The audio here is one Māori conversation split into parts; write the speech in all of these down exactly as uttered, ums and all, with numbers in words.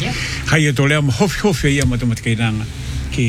Hai e tō lea ma hofi hofi ia ma tamata kei nanga ki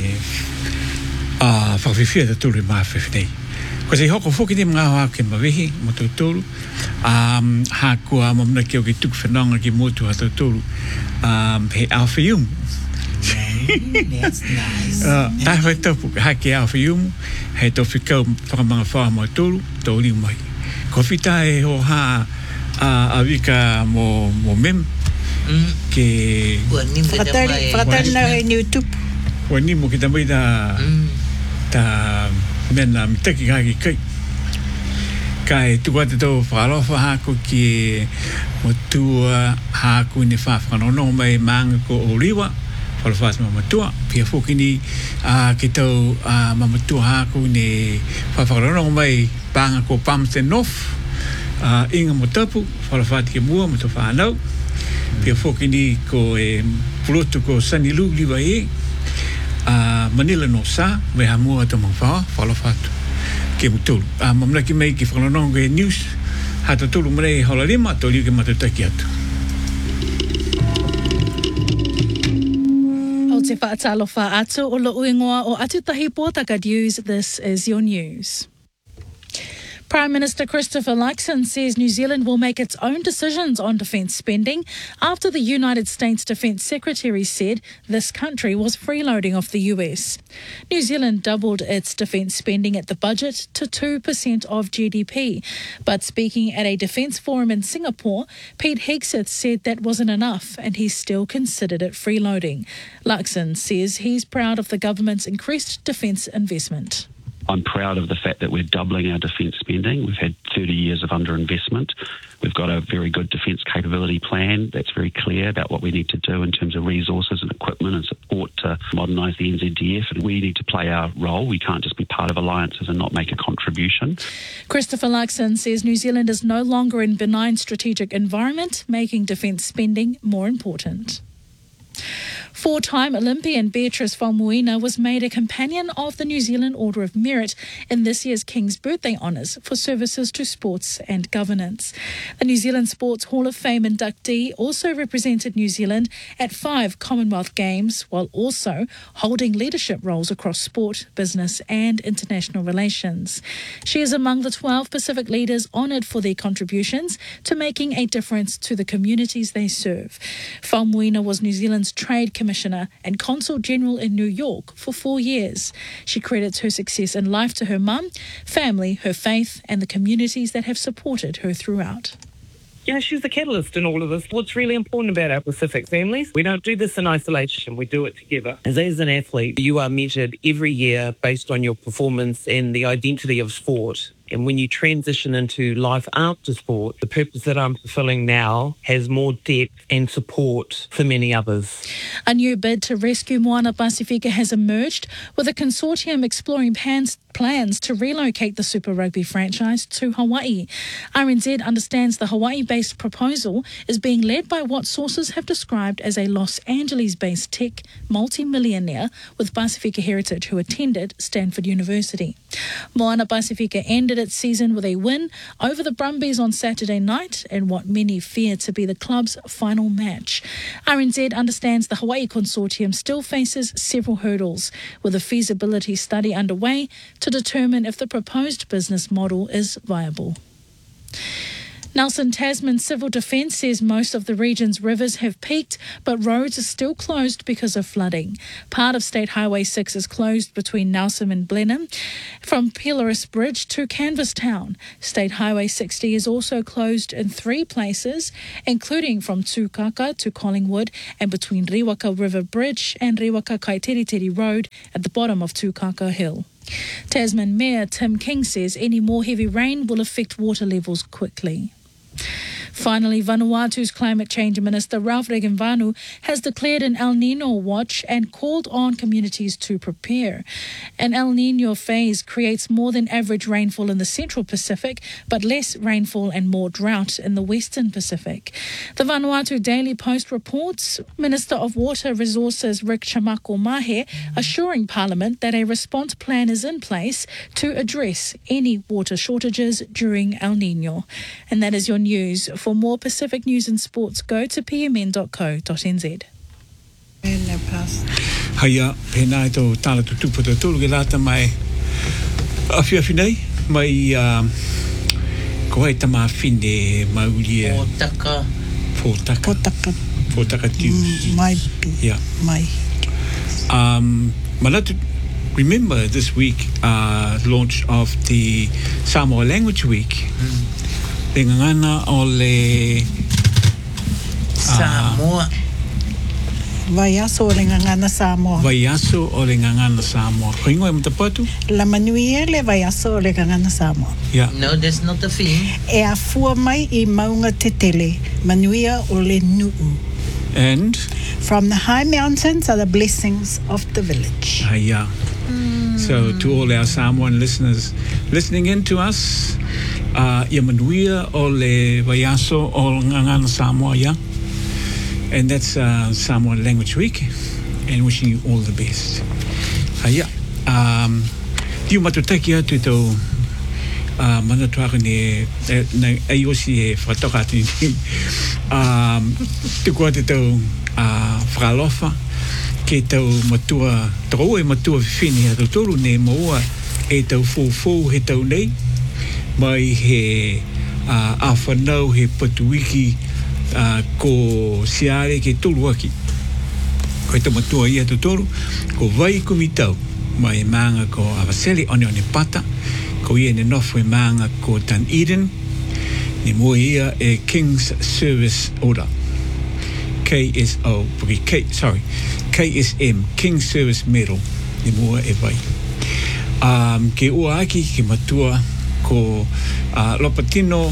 a whakawhiwhia ta tūru maa whiwhinei. Ko se hoko whoki te mga hoa ke mawehi ma tō tūru. Um, ha kua mamna ki o ki tuku whananga ki motu ha tō tūru. Um, he Alpha Yumu. That's nice. Uh, tā whai tapu, ha ke Alpha Yumu. He tō whikau whakamanga whaa ma tūru, tō liu mai. Ko whita e ho ha a wika mo, mo mem. Ke... Whakatari nau e niu tupu. Wa ni mo ki ta mai ta... Ta... Mena mitaki kaki kai. Kai tukua te tau whakalofa hako ki mo tua hako ni whawhakanono mai maanga ko o riwa. Whalawhas mamatua. Pia whokini ki tau mamatua hako ni whawhakanono mai panga ko Palmerston North. Inga mo tapu. Whalawhati ke mua mo to whanau. Pia whokini ko e pulotu ko Sanilu liwa e. Uh, Manila no sa me ha mua to mangfa fala fatu ke mutul a uh, mamna ki mai ki whanononga e news ha ta tulu mrei hola lima to liu ke matutaki atu o te whaatalofa atu o lo uingoa o Atutahi Pōtaka News. This is your news. Prime Minister Christopher Luxon says New Zealand will make its own decisions on defence spending after the United States Defence Secretary said this country was freeloading off the U S. New Zealand doubled its defence spending at the budget to two percent of G D P. But speaking at a defence forum in Singapore, Pete Hegseth said that wasn't enough and he still considered it freeloading. Luxon says he's proud of the government's increased defence investment. I'm proud of the fact that we're doubling our defence spending. We've had thirty years of underinvestment. We've got a very good defence capability plan that's very clear about what we need to do in terms of resources and equipment and support to modernise the N Z D F. And we need to play our role. We can't just be part of alliances and not make a contribution. Christopher Luxon says New Zealand is no longer in benign strategic environment, making defence spending more important. Four-time Olympian Beatrice Faumuina was made a Companion of the New Zealand Order of Merit in this year's King's Birthday Honours for services to sports and governance. The New Zealand Sports Hall of Fame inductee also represented New Zealand at five Commonwealth Games while also holding leadership roles across sport, business and international relations. She is among the twelve Pacific leaders honoured for their contributions to making a difference to the communities they serve. Faumuina was New Zealand's Trade Commissioner and Consul General in New York for four years. She credits her success in life to her mum, family, her faith, and the communities that have supported her throughout. Yeah, she's the catalyst in all of this. What's really important about our Pacific families, we don't do this in isolation, we do it together. As, as an athlete, you are measured every year based on your performance and the identity of sport. And when you transition into life after sport, the purpose that I'm fulfilling now has more depth and support for many others. A new bid to rescue Moana Pasifika has emerged, with a consortium exploring plans, plans to relocate the Super Rugby franchise to Hawaii. R N Z understands the Hawaii-based proposal is being led by what sources have described as a Los Angeles-based tech multi-millionaire with Pasifika heritage who attended Stanford University. Moana Pasifika ended its season with a win over the Brumbies on Saturday night in what many fear to be the club's final match. R N Z understands the Hawaii consortium still faces several hurdles, with a feasibility study underway to determine if the proposed business model is viable. Nelson Tasman Civil Defence says most of the region's rivers have peaked, but roads are still closed because of flooding. Part of State Highway six is closed between Nelson and Blenheim, from Pelorus Bridge to Canvastown. State Highway sixty is also closed in three places, including from Tukaka to Collingwood and between Riwaka River Bridge and Riwaka Kaiteriteri Road at the bottom of Tukaka Hill. Tasman Mayor Tim King says any more heavy rain will affect water levels quickly. Finally, Vanuatu's Climate Change Minister Ralph Regenvanu has declared an El Niño watch and called on communities to prepare. An El Niño phase creates more than average rainfall in the Central Pacific, but less rainfall and more drought in the Western Pacific. The Vanuatu Daily Post reports Minister of Water Resources Rick Chamako Mahe assuring Parliament that a response plan is in place to address any water shortages during El Niño. And that is your news For more Pacific news and sports, go to p m n dot co dot n z. Haia, pena e tō tāla tu tupu tō tōru ke lata mai awhi awhi nei, mai uh, ko hai tama whine maulia. Pōtaka. Pōtaka. Pōtaka. Pōtaka tiu. Mai pi. Yeah. Mai. Um, Malatu, remember this week, uh, launch of the Samoa Language Week. Mm. Le ngangana o le... Samoa. Vai aso o le ngangana Samoa. Vai aso o le ngangana Samoa. Koingo e matapatu? La manuia le vai aso o le ngangana Samoa. Yeah. No, that's not the thing. E a fua mai I maunga te tele. Manuia o le nuu. And? From the high mountains are the blessings of the village. Haia. Mm. So to all our Samoan listeners listening in to us, uh, ia manuia o le vai aso o ngangana Samoa, yeah? And that's uh, Samoan Language Week, and wishing you all the best. Haia. Um, Tiu matutaki atu tau uh, manatuaka ne na aiosi e whakatoka atu ni. Um, te kua te tau uh, whakalofa ke tau matua, tau e matua whiwhini a tau toru ne maua e tau fōfō he tau nei, mai he uh, awhanau he patuiki Uh, ko siare ke tolu aki. Ko te matua ia tu toru, ko vai kumitau, mai manga ko Avaseli one one pata, ko ia ne nofu e manga ko Tan Eden, ne mua ia e King's Service Order. K S O, K, sorry, K S M, King's Service Medal, ne mua e vai. Um, ke ua aki ke matua ko uh, Lopatino,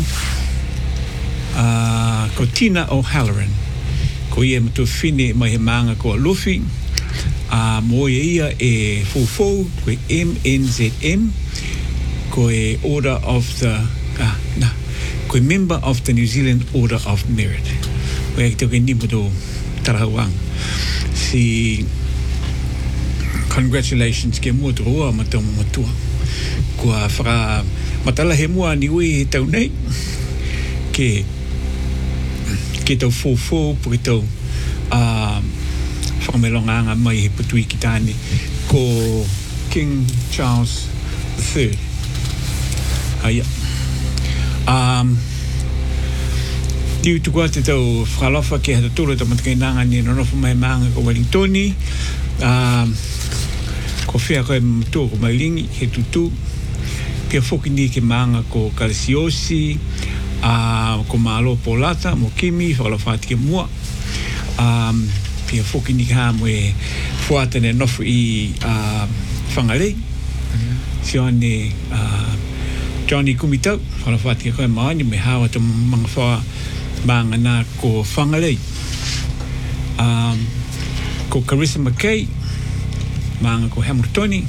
Uh, ko Tina O'Halloran, ko ia matu whine mai he manga ko Luffy, uh, mo ia e fōfō, ko e M N Z M, ko e Order of the, uh, na, ko e member of the New Zealand Order of Merit. Ko e te ke nimu tō tarahauang. Si, congratulations ke mua tō roa ma tō matua. Kua whaka matala he mua ni ui he tau nei, ke ke tau fōfō, po ke tau uh, whakamelonganga mai he putui ki tāne ko King Charles the third. Haia. Um, Tiu tukua te tau whakalofa ke hata tūra ta matakainanga ni nonofu mai maanga ko Wellingtoni. Um, ko whea koe mtua ko Mailingi, he tutu. Pia whokini ke maanga ko Kalasiosi, Uh, ko malo polata mo kimi whakalawhati ke mua um, pia whoki ni ka mo e whuatane nofu I uh, whangarei mm-hmm. si ane uh, Johnny Kumitau whakalawhati ke koe maani me hawa ta mga wha maanga nā ko whangarei um, ko Carissa McKay maanga ko Hamiltoni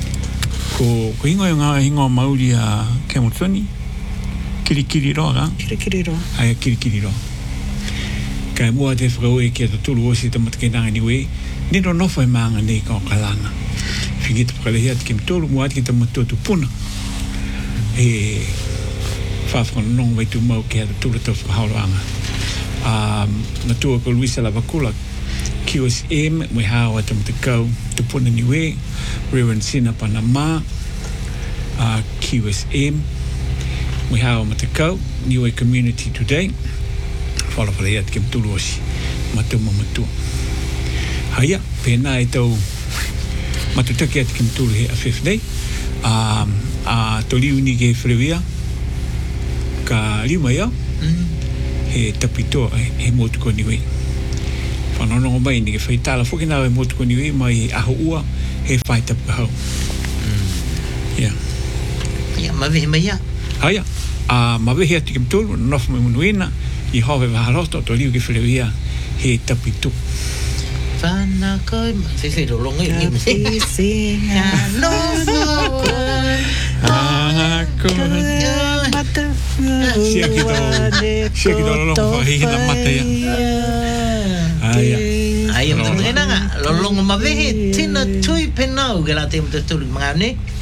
ko, ko hingo ngā hingo mauri a Hamiltoni Kirikiri roa, Kirikiri roa. Ai, kirikiri roa. Kai mua te whakaue ki a tatulu osi ta matakainanga ni we, nino nofo e maanga nei ka o kalana. Whingi te whakalehia te kem tolu, mua ati ki ta matua tu puna. E whawhakona nong wai tu mau ki a tatulu tau whakahauranga. Um, matua ko Luisa Lavakula, Q S M, mui hawa ta matakau, tu puna ni we, Reverend Sina Panama, uh, Q S M, Mui hawa matakau, Niue Community Today, whalawhala ia te kem tulu osi, matua ma matua. Haia, pēnā e tau matutaki a te kem tulu he a whiwhinei, um, a to liu ni ke whirewia, ka liu mai au, mm. he tapitoa, he, he motuko niwe. Whanonongo mai ni ke whaitala, whukinau he motuko niwe, mai aho ua, he whaitapa hau. Mm. Yeah. Yeah, mawehe mai ia. Haia, a mawehe ati kem tolu, nofu mai munuena, I hawe waharoto, to liu ke whirewia, he tapitu. Whana koi, whiwhi rolonga I ni. Happy sing aloha koi, Ah, koi. mata Sia ki tō, sia ki tō rolonga whahihina mata ia. Haia. Ai, am tamainanga, rolonga mawehe, tina tui penau, ke la te mta tulu mga ne.